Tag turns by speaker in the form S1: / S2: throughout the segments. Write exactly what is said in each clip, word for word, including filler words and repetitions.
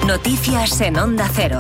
S1: Noticias en Onda Cero.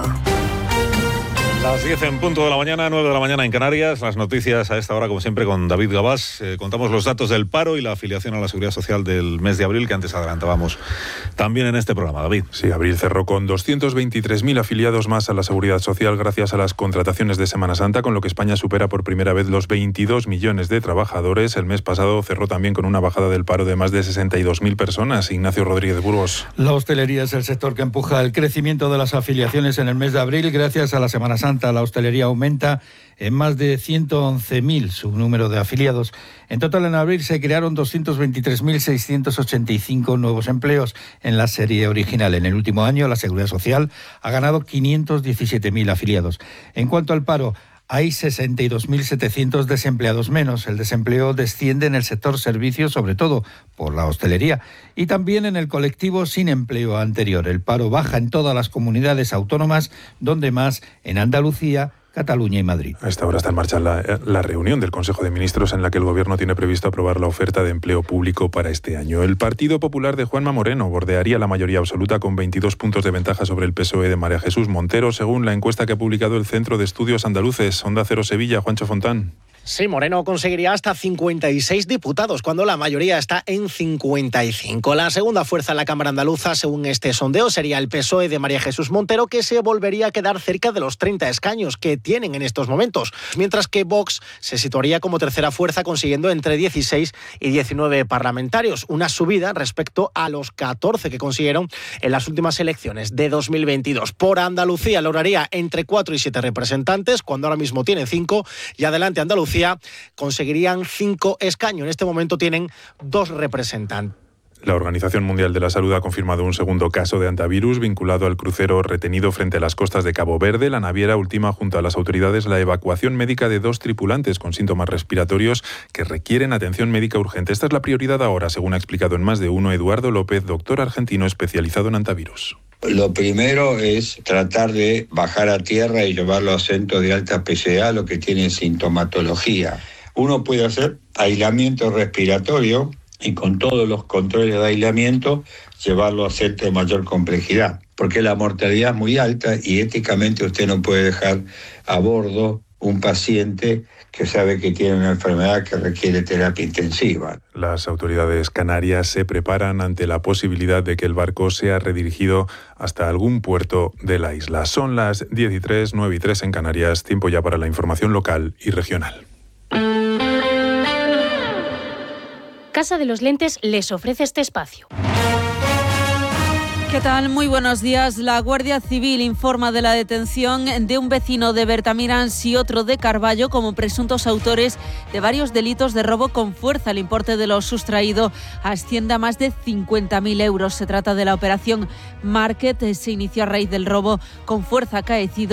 S2: Las diez en punto de la mañana, nueve de la mañana en Canarias. Las noticias a esta hora, como siempre, con David Gabás. Eh, contamos los datos del paro y la afiliación a la Seguridad Social del mes de abril, que antes adelantábamos también en este programa. David.
S3: Sí, abril cerró con doscientos veintitrés mil afiliados más a la Seguridad Social gracias a las contrataciones de Semana Santa, con lo que España supera por primera vez los veintidós millones de trabajadores. El mes pasado cerró también con una bajada del paro de más de sesenta y dos mil personas. Ignacio Rodríguez Burgos.
S4: La hostelería es el sector que empuja el crecimiento de las afiliaciones en el mes de abril gracias a la Semana Santa. La hostelería aumenta en más de ciento once mil su número de afiliados. En total, en abril se crearon doscientos veintitrés mil seiscientos ochenta y cinco nuevos empleos en la serie original. En el último año, la Seguridad Social ha ganado quinientos diecisiete mil afiliados. En cuanto al paro, hay sesenta y dos mil setecientos desempleados menos. El desempleo desciende en el sector servicios, sobre todo por la hostelería, y también en el colectivo sin empleo anterior. El paro baja en todas las comunidades autónomas, donde más en Andalucía, Cataluña y Madrid.
S3: A esta hora está en marcha la, la reunión del Consejo de Ministros en la que el Gobierno tiene previsto aprobar la oferta de empleo público para este año. El Partido Popular de Juanma Moreno bordearía la mayoría absoluta con veintidós puntos de ventaja sobre el P S O E de María Jesús Montero, según la encuesta que ha publicado el Centro de Estudios Andaluces. Onda Cero Sevilla, Juancho Fontán.
S5: Sí, Moreno conseguiría hasta cincuenta y seis diputados, cuando la mayoría está en cincuenta y cinco. La segunda fuerza en la Cámara Andaluza, según este sondeo, sería el P S O E de María Jesús Montero, que se volvería a quedar cerca de los treinta escaños que tienen en estos momentos, mientras que Vox se situaría como tercera fuerza, consiguiendo entre dieciséis y diecinueve parlamentarios, una subida respecto a los catorce que consiguieron en las últimas elecciones de dos mil veintidós. Por Andalucía lograría entre cuatro y siete representantes, cuando ahora mismo tiene cinco, y Adelante Andalucía conseguirían cinco escaños. En este momento tienen dos representantes.
S3: La Organización Mundial de la Salud ha confirmado un segundo caso de hantavirus vinculado al crucero retenido frente a las costas de Cabo Verde. La naviera ultima junto a las autoridades la evacuación médica de dos tripulantes con síntomas respiratorios que requieren atención médica urgente. Esta es la prioridad ahora, según ha explicado en Más de Uno Eduardo López, doctor argentino especializado en hantavirus.
S6: Lo primero es tratar de bajar a tierra y llevarlo a centros de alta especialidad, lo que tiene sintomatología. Uno puede hacer aislamiento respiratorio y con todos los controles de aislamiento llevarlo a centros de mayor complejidad, porque la mortalidad es muy alta y éticamente usted no puede dejar a bordo un paciente que sabe que tiene una enfermedad que requiere terapia intensiva.
S3: Las autoridades canarias se preparan ante la posibilidad de que el barco sea redirigido hasta algún puerto de la isla. Son las diez y tres, nueve y tres en Canarias, tiempo ya para la información local y regional.
S7: Casa de los Lentes les ofrece este espacio.
S8: ¿Qué tal? Muy buenos días. La Guardia Civil informa de la detención de un vecino de Bertamirans y otro de Carballo como presuntos autores de varios delitos de robo con fuerza. El importe de lo sustraído asciende a más de cincuenta mil euros. Se trata de la operación Market. Se inició a raíz del robo con fuerza acaecido